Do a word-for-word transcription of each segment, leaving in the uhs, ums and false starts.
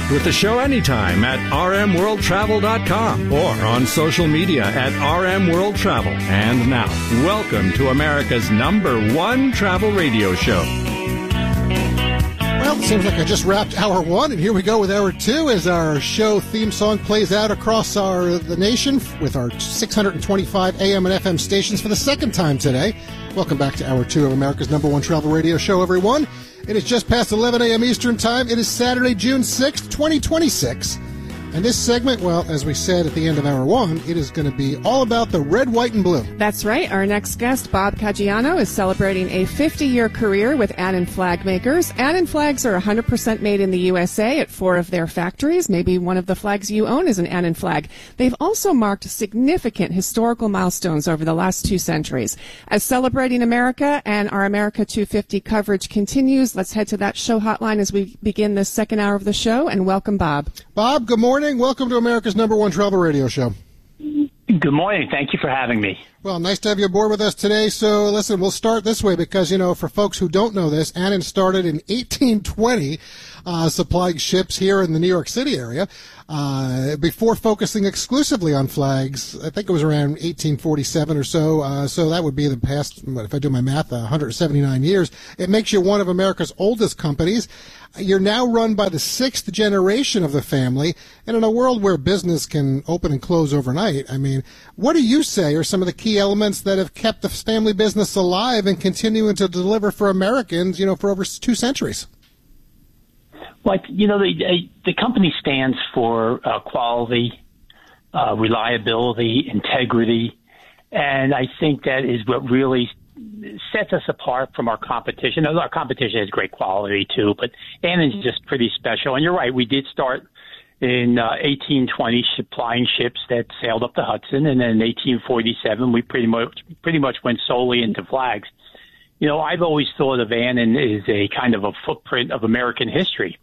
Connect with the show anytime at r m world travel dot com or on social media at r m world travel. And now, welcome to America's number one travel radio show. Well, it seems like I just wrapped hour one, and here we go with hour two as our show theme song plays out across our the nation with our six hundred twenty-five A M and F M stations for the second time today. Welcome back to hour two of America's number one travel radio show, everyone. It is just past eleven a.m. Eastern Time. It is Saturday, June sixth, twenty twenty-six. And this segment, well, as we said at the end of hour one, it is going to be all about the red, white, and blue. That's right. Our next guest, Bob Caggiano, is celebrating a fifty-year career with Annan Flag Makers. Annan flags are one hundred percent made in the U S A at four of their factories. Maybe one of the flags you own is an Annan flag. They've also marked significant historical milestones over the last two centuries. As Celebrating America and our America two fifty coverage continues, let's head to that show hotline as we begin this second hour of the show, and welcome Bob. Bob, good morning. Welcome to America's number one travel radio show. Good morning. Thank you for having me. Well, nice to have you aboard with us today. So, listen, we'll start this way because, you know, for folks who don't know this, Annan started in eighteen twenty, uh, supplying ships here in the New York City area. Uh, before focusing exclusively on flags, I think it was around eighteen forty-seven or so. Uh, so that would be the past, if I do my math, uh, one hundred seventy-nine years. It makes you one of America's oldest companies. You're now run by the sixth generation of the family. And in a world where business can open and close overnight, I mean, what do you say are some of the key elements that have kept the family business alive and continuing to deliver for Americans, you know, for over two centuries? Well, you know, the, the company stands for uh, quality, uh, reliability, integrity, and I think that is what really sets us apart from our competition. Our competition has great quality too, but Annan's just pretty special. And you're right, we did start in uh, eighteen twenty supplying ships that sailed up the Hudson, and then in eighteen forty-seven we pretty much pretty much went solely into flags. You know, I've always thought of Annan as a kind of a footprint of American history.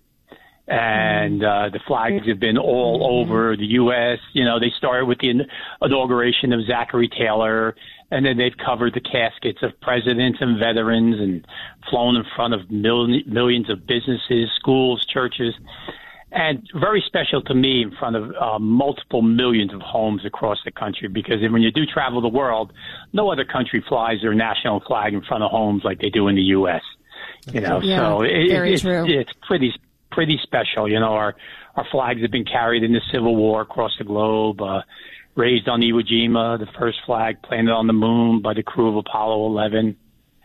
And uh, the flags have been all over the U S You know, they started with the inauguration of Zachary Taylor, and then they've covered the caskets of presidents and veterans and flown in front of million, millions of businesses, schools, churches, and very special to me in front of uh, multiple millions of homes across the country, because when you do travel the world, no other country flies their national flag in front of homes like they do in the U S You know, yeah, so it, very it's, true. it's pretty pretty special. You know, our, our flags have been carried in the Civil War across the globe, uh, raised on Iwo Jima, the first flag planted on the moon by the crew of Apollo eleven.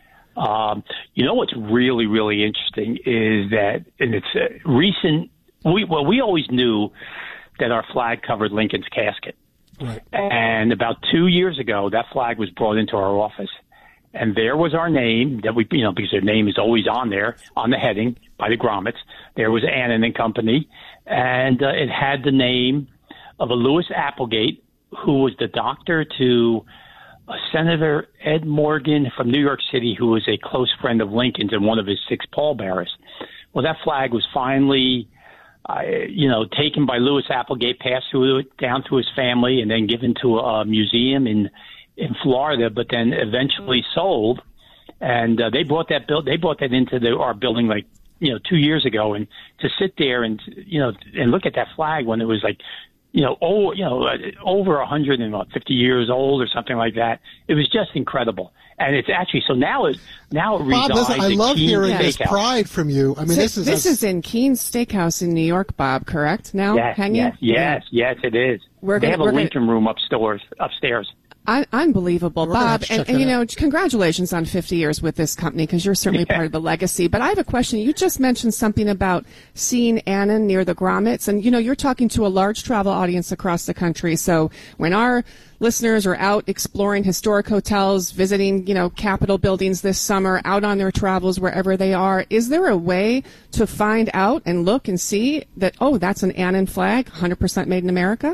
Um, you know what's really, really interesting is that in its uh, recent, we, well, we always knew that our flag covered Lincoln's casket. Right. And about two years ago, that flag was brought into our office. And there was our name that we, you know, because their name is always on there, on the heading by the grommets. There was Annan and Company, and uh, it had the name of a Louis Applegate, who was the doctor to uh, Senator Ed Morgan from New York City, who was a close friend of Lincoln's and one of his six pallbearers. Well, that flag was finally, uh, you know, taken by Louis Applegate, passed through down to his family, and then given to a museum in. in Florida, but then eventually sold, and uh, they brought that build. They brought that into the, our building like you know two years ago, and to sit there and you know and look at that flag when it was like you know oh you know over a hundred and fifty years old or something like that. It was just incredible, and it's actually so now it now it Bob, resides. listen, I at love Keene hearing Steakhouse. this pride from you. I mean, So this is this a, is in Keene Steakhouse in New York, Bob. Correct? Now, Yes, hanging. yes, yes, yes, it is. We're they gonna- have a we're gonna- Lincoln room upstairs. Upstairs. Un- unbelievable, We're gonna have Bob. to And, check and, you that know, out. congratulations on fifty years with this company, because you're certainly Yeah. part of the legacy. But I have a question. You just mentioned something about seeing Annan near the grommets. And, you know, you're talking to a large travel audience across the country. So when our listeners are out exploring historic hotels, visiting, you know, Capitol buildings this summer, out on their travels, wherever they are, is there a way to find out and look and see that, oh, that's an Annan flag, one hundred percent made in America?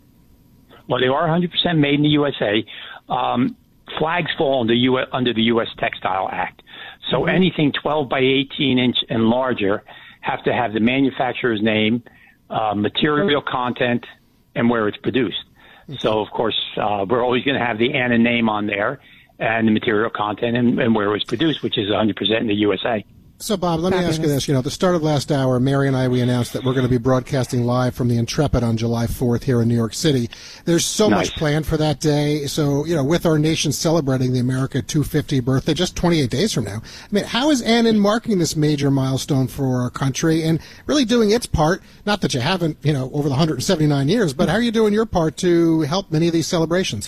Well, they are one hundred percent made in the U S A. Um, flags fall under, U- under the U S Textile Act. So mm-hmm. anything twelve by eighteen inch and larger have to have the manufacturer's name, uh, material content, and where it's produced. Mm-hmm. So, of course, uh, we're always going to have the Annan name on there and the material content and, and where it was produced, which is one hundred percent in the U S A. So, Bob, let Fabulous. me ask you this. You know, at the start of last hour, Mary and I, we announced that we're going to be broadcasting live from the Intrepid on July fourth here in New York City. There's so Nice. much planned for that day. So, you know, with our nation celebrating the America two fifty birthday just twenty-eight days from now, I mean, how is Annin marking this major milestone for our country and really doing its part? Not that you haven't, you know, over the one hundred seventy-nine years, but how are you doing your part to help many of these celebrations?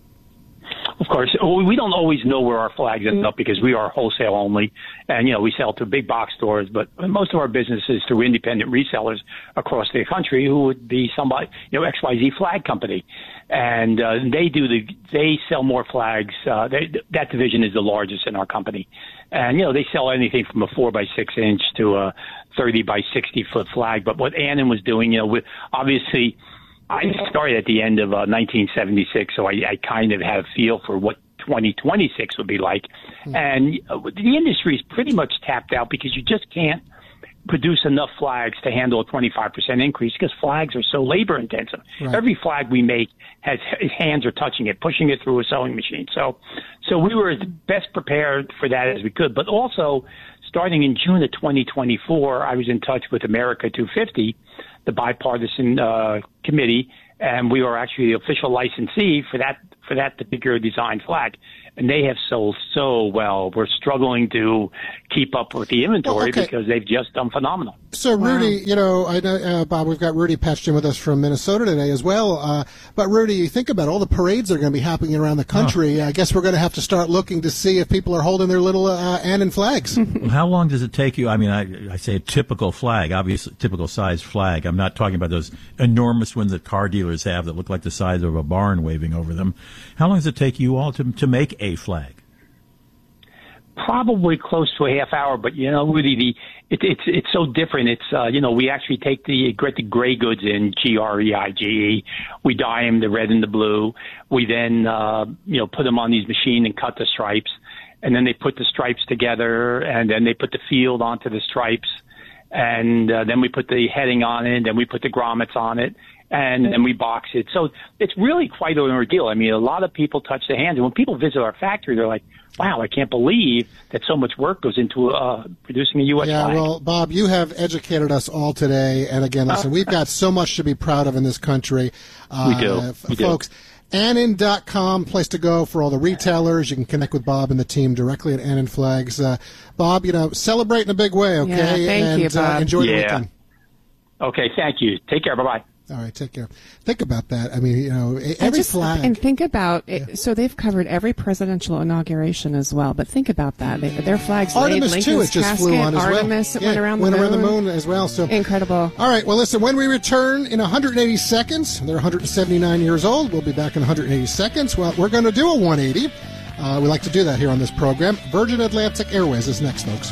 Of course, we don't always know where our flags end up because we are wholesale only, and you know we sell to big box stores. But most of our business is through independent resellers across the country, who would be somebody, you know, X Y Z flag company, and uh, they do the they sell more flags. Uh, they, that division is the largest in our company, and you know they sell anything from a four by six inch to a thirty by sixty foot flag. But what Annin was doing, you know, with obviously. I started at the end of uh, nineteen seventy-six, so I, I kind of had a feel for what twenty twenty-six would be like. Mm-hmm. And uh, the industry is pretty much tapped out because you just can't produce enough flags to handle a twenty-five percent increase because flags are so labor intensive. Right. Every flag we make has hands are touching it, pushing it through a sewing machine. So, so we were as best prepared for that as we could. But also, starting in June of twenty twenty-four, I was in touch with America two fifty, the bipartisan uh, committee, and we were actually the official licensee for that for that particular design flag. And they have sold so well. We're struggling to keep up with the inventory well, okay. because they've just done phenomenal. So, Rudy, wow. you know, I know, uh, Bob, we've got Rudy Patchin with us from Minnesota today as well. Uh, but, Rudy, you think about all the parades that are going to be happening around the country. Oh. I guess we're going to have to start looking to see if people are holding their little uh, Annin flags. How long does it take you? I mean, I, I say a typical flag, obviously typical size flag. I'm not talking about those enormous ones that car dealers have that look like the size of a barn waving over them. How long does it take you all to to make a flag? Probably close to a half hour, but you know, Rudy, the it, it's it's so different. It's uh, you know, we actually take the get the gray goods in, G R E I G E. We dye them the red and the blue. We then uh, you know put them on these machines and cut the stripes, and then they put the stripes together, and then they put the field onto the stripes, and uh, then we put the heading on it, and then we put the grommets on it. And then we box it. So it's really quite an ordeal. I mean, a lot of people touch their hands. And when people visit our factory, they're like, wow, I can't believe that so much work goes into uh, producing a U S Yeah, flag. well, Bob, you have educated us all today. And again, listen, we've got so much to be proud of in this country. Uh, we do. F- we folks, do. Annin dot com, place to go for all the retailers. You can connect with Bob and the team directly at Annin Flags. Uh, Bob, you know, celebrate in a big way, okay? Yeah, thank and, you, Bob. Uh, enjoy yeah. the weekend. Okay, thank you. Take care. Bye-bye. All right, take care. Think about that. I mean, you know, every just, flag. And think about it. Yeah. So they've covered every presidential inauguration as well. But think about that. They, their flags Artemis, laid, too, Lincoln's it just casket, flew on as Artemis well. it went yeah, around went the moon. around the moon as well. So incredible. All right, well, listen, when we return in one hundred eighty seconds, they're one hundred seventy-nine years old. We'll be back in one hundred eighty seconds. Well, we're going to do a one eighty. Uh, we like to do that here on this program. Virgin Atlantic Airways is next, folks.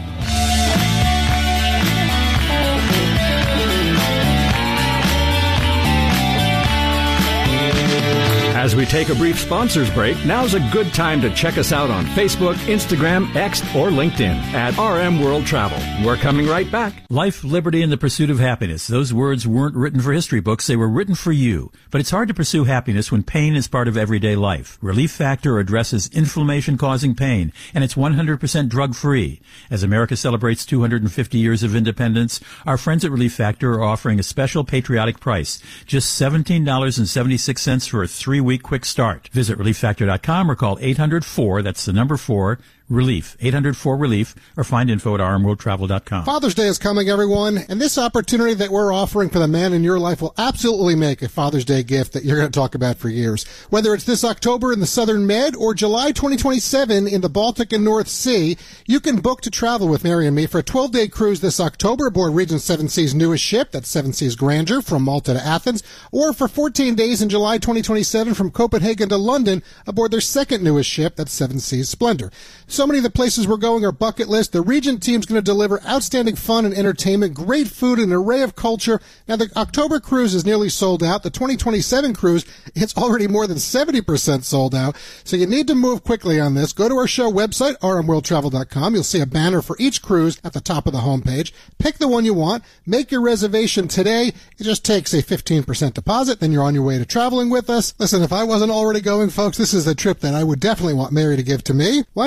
As we take a brief sponsors break, now's a good time to check us out on Facebook, Instagram, X, or LinkedIn at R M World Travel. We're coming right back. Life, liberty, and the pursuit of happiness. Those words weren't written for history books. They were written for you. But it's hard to pursue happiness when pain is part of everyday life. Relief Factor addresses inflammation-causing pain, and it's one hundred percent drug-free. As America celebrates two hundred fifty years of independence, our friends at Relief Factor are offering a special patriotic price. Just seventeen dollars and seventy-six cents for a three-week quick start. Visit relief factor dot com or call eight hundred four, that's the number four, relief, eight hundred four relief, or find info at r m world travel dot com. Father's Day is coming, everyone, and this opportunity that we're offering for the man in your life will absolutely make a Father's Day gift that you're going to talk about for years. Whether it's this October in the Southern Med or July twenty twenty-seven in the Baltic and North Sea, you can book to travel with Mary and me for a twelve-day cruise this October aboard Regent Seven Seas' newest ship, that's Seven Seas Grandeur, from Malta to Athens, or for fourteen days in July twenty twenty-seven from Copenhagen to London aboard their second newest ship, that's Seven Seas Splendor. So many of the places we're going are bucket list. The Regent team's going to deliver outstanding fun and entertainment, great food, and an array of culture. Now, the October cruise is nearly sold out. The twenty twenty-seven cruise, it's already more than seventy percent sold out. So you need to move quickly on this. Go to our show website, r m world travel dot com. You'll see a banner for each cruise at the top of the homepage. Pick the one you want. Make your reservation today. It just takes a fifteen percent deposit. Then you're on your way to traveling with us. Listen, if I wasn't already going, folks, this is a trip that I would definitely want Mary to give to me. Why not make it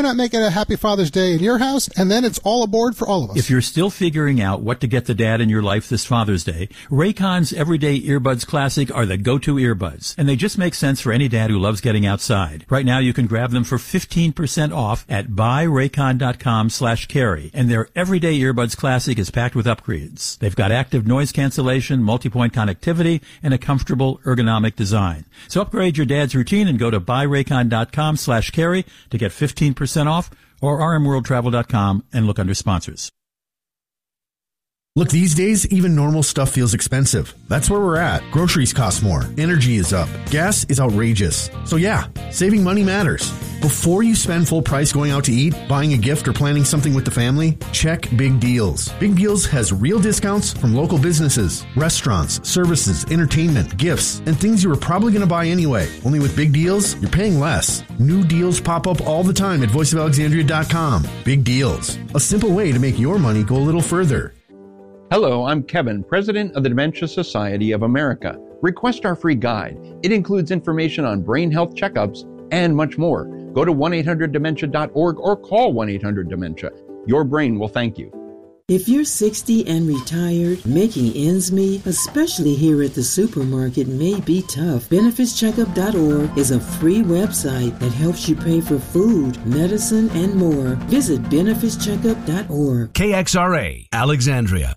a happy Father's Day in your house, and then it's all aboard for all of us. If you're still figuring out what to get the dad in your life this Father's Day, Raycon's Everyday Earbuds Classic are the go-to earbuds, and they just make sense for any dad who loves getting outside. Right now, you can grab them for fifteen percent off at buy raycon dot com slash carry, and their Everyday Earbuds Classic is packed with upgrades. They've got active noise cancellation, multi-point connectivity, and a comfortable ergonomic design. So upgrade your dad's routine and go to buy raycon dot com slash carry to get fifteen percent off, or r m world travel dot com and look under sponsors. Look, these days, even normal stuff feels expensive. That's where we're at. Groceries cost more. Energy is up. Gas is outrageous. So yeah, saving money matters. Before you spend full price going out to eat, buying a gift, or planning something with the family, check Big Deals. Big Deals has real discounts from local businesses, restaurants, services, entertainment, gifts, and things you were probably going to buy anyway. Only with Big Deals, you're paying less. New deals pop up all the time at voice of alexandria dot com. Big Deals. A simple way to make your money go a little further. Hello, I'm Kevin, President of the Dementia Society of America. Request our free guide. It includes information on brain health checkups and much more. Go to one eight hundred dementia dot org or call one eight hundred dementia. Your brain will thank you. If you're sixty and retired, making ends meet, especially here at the supermarket, may be tough. benefits checkup dot org is a free website that helps you pay for food, medicine, and more. Visit benefits checkup dot org. K X R A, Alexandria.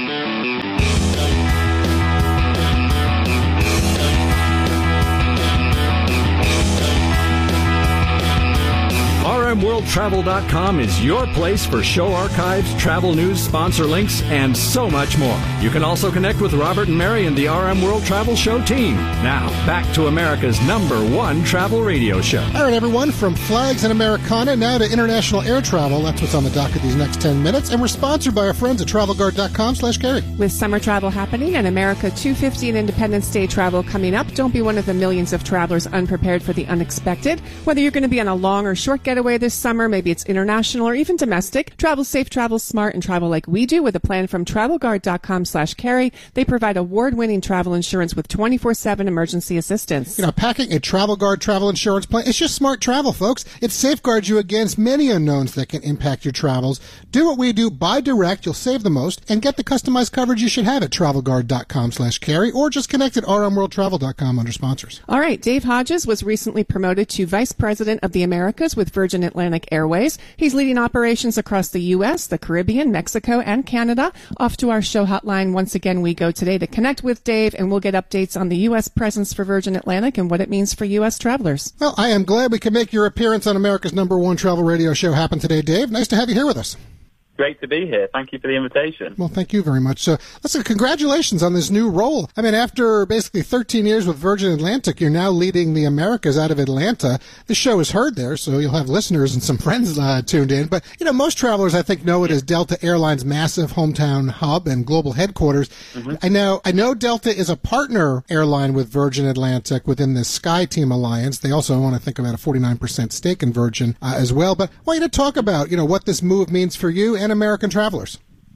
r m world travel dot com is your place for show archives, travel news, sponsor links, and so much more. You can also connect with Robert and Mary and the R M World Travel Show team. Now, back to America's number one travel radio show. All right, everyone, from flags and Americana now to international air travel. That's what's on the docket these next ten minutes. And we're sponsored by our friends at travel guard dot com slash carry. With summer travel happening and America two fifty and Independence Day travel coming up, don't be one of the millions of travelers unprepared for the unexpected. Whether you're going to be on a long or short getaway this summer, maybe it's international or even domestic, travel safe, travel smart, and travel like we do with a plan from travel guard dot com slash carry. They provide award-winning travel insurance with twenty-four seven emergency assistance. You know, packing a Travel Guard travel insurance plan, it's just smart travel, folks. It safeguards you against many unknowns that can impact your travels. Do what we do, buy direct, you'll save the most, and get the customized coverage you should have at travel guard dot com slash carry, or just connect at r m world travel dot com under sponsors. All right, Dave Hodges was recently promoted to Vice President of the Americas with Virgin Atlantic Airways. He's leading operations across the U S, the Caribbean, Mexico, and Canada. Off to our show hotline once again we go today to connect with Dave, and we'll get updates on the U S presence for Virgin Atlantic and what it means for U S travelers. Well, I am glad we can make your appearance on America's number one travel radio show happen today, Dave. Nice to have you here with us. Great to be here. Thank you for the invitation. Well, thank you very much. So, listen, congratulations on this new role. I mean, after basically thirteen years with Virgin Atlantic, you're now leading the Americas out of Atlanta. This show is heard there, so you'll have listeners and some friends uh, tuned in. But, you know, most travelers, I think, know it as Delta Airlines' massive hometown hub and global headquarters. Mm-hmm. I know I know Delta is a partner airline with Virgin Atlantic within the SkyTeam Alliance. They also want to think about a forty-nine percent stake in Virgin uh, as well. But I want you to talk about, you know, what this move means for you and American travelers.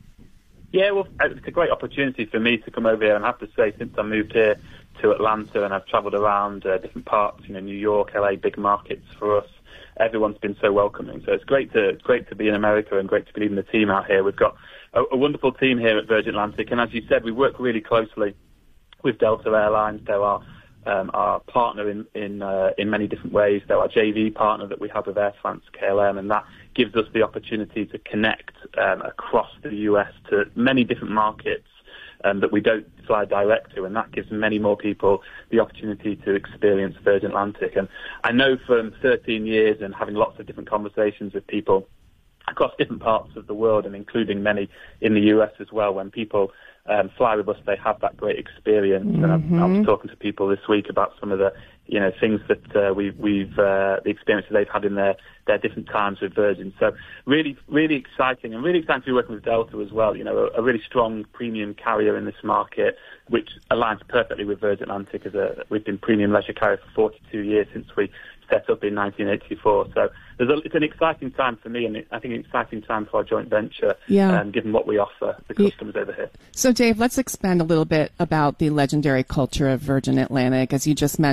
Yeah, well, it's a great opportunity for me to come over here, and I have to say, since I moved here to Atlanta and I've travelled around uh, different parts, you know, New York, L A, big markets for us, everyone's been so welcoming. So it's great to great to be in America and great to be leading the team out here. We've got a, a wonderful team here at Virgin Atlantic, and as you said, we work really closely with Delta Airlines. They're our Um, our partner in in, uh, in many different ways. They're our J V partner that we have with Air France K L M, and that gives us the opportunity to connect um, across the U S to many different markets um, that we don't fly direct to, and that gives many more people the opportunity to experience Virgin Atlantic. And I know from thirteen years and having lots of different conversations with people across different parts of the world, and including many in the U S as well, when people Um, fly with us, they have that great experience. Mm-hmm. And I, I was talking to people this week about some of the, you know, things that uh, we, we've, uh, the experiences they've had in their, their different times with Virgin. So really, really exciting, and really exciting to be working with Delta as well. You know, a, a really strong premium carrier in this market, which aligns perfectly with Virgin Atlantic. As a, we've been premium leisure carrier for forty-two years since we set up in nineteen eighty-four. So there's a, it's an exciting time for me, and I think an exciting time for our joint venture, yeah. um, given what we offer the customers yeah. over here. So, Dave, let's expand a little bit about the legendary culture of Virgin Atlantic. As you just mentioned, it was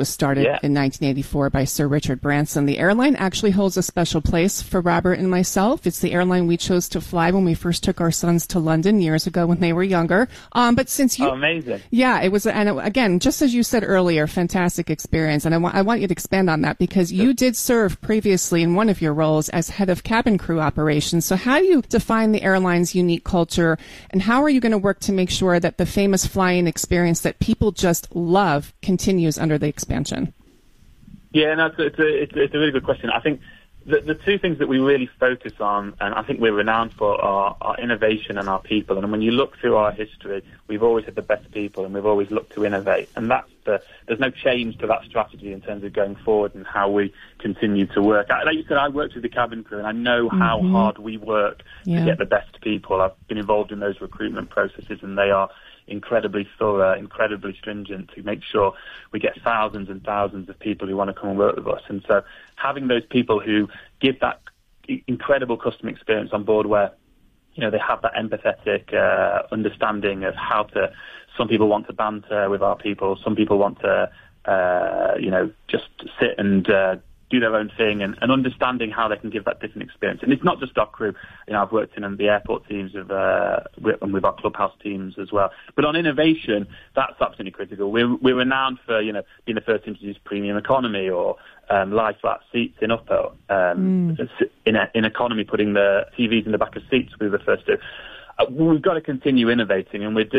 started Yeah. in nineteen eighty-four by Sir Richard Branson. The airline actually holds a special place for Robert and myself. It's the airline we chose to fly when we first took our sons to London years ago when they were younger. Um, but since you, Oh, amazing. yeah, it was, and it, again, just as you said earlier, fantastic experience. And I want I want you to expand on that because you did serve previously in one of your roles as head of cabin crew operations. So how do you define the airline's unique culture, and how are you going to work to make sure that the famous flying experience that people just love continues under the expansion? Yeah, no, it's a, it's a, it's a, it's a really good question. I think the, the two things that we really focus on, and I think we're renowned for, are our innovation and our people. And when you look through our history, we've always had the best people, and we've always looked to innovate. And that's the, there's no change to that strategy in terms of going forward and how we continue to work. Like you said, I worked with the cabin crew, and I know how Mm-hmm. hard we work Yeah. to get the best people. I've been involved in those recruitment processes, and they are incredibly thorough, incredibly stringent to make sure we get thousands and thousands of people who want to come and work with us. And so having those people who give that incredible customer experience on board where, you know, they have that empathetic uh, understanding of how to, some people want to banter with our people, some people want to, uh, you know, just sit and uh, do their own thing, and, and understanding how they can give that different experience. And it's not just our crew. You know, I've worked in the airport teams of, uh, with, and with our clubhouse teams as well. But on innovation, that's absolutely critical. We're, we're renowned for, you know, being the first to introduce premium economy or um, lie flat seats in upper. Um, mm. in, in economy, putting the T Vs in the back of seats, we were the first to. Uh, we've got to continue innovating, and we're